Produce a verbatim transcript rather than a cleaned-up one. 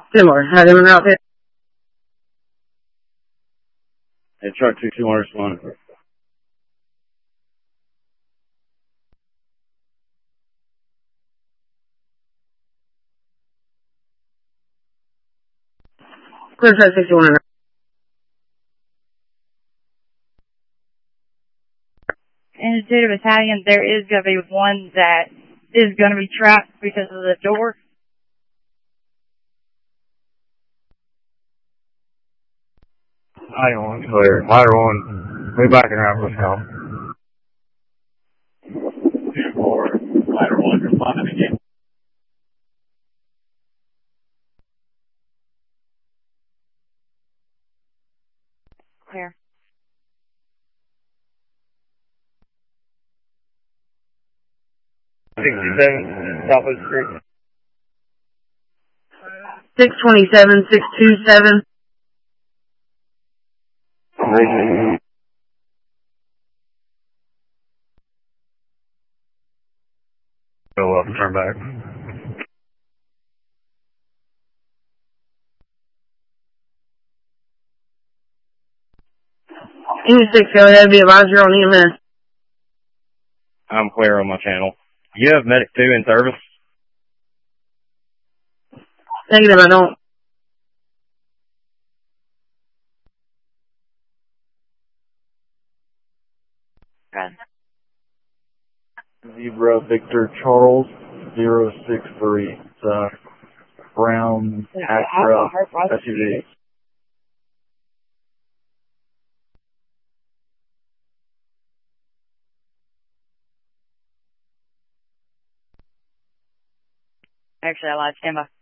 Similar. Had him out there. And truck two two one responded. Clear truck sixty-one. In the Judah Battalion, there is going to be one that is going to be trapped because of the door. Ladder one clear. Ladder one, we backing around for help. two four, ladder one responded again. Clear. sixty-seven, Southwest Street. six twenty-seven, six twenty-seven. Go up and turn back. Unit six, go ahead, be advisor on E M S. I'm clear on my channel. You have Medic two in service? Negative, I don't. Good. Zebra Victor Charles zero six three. It's a brown Acura S U V. Actually, I lied. Stand by.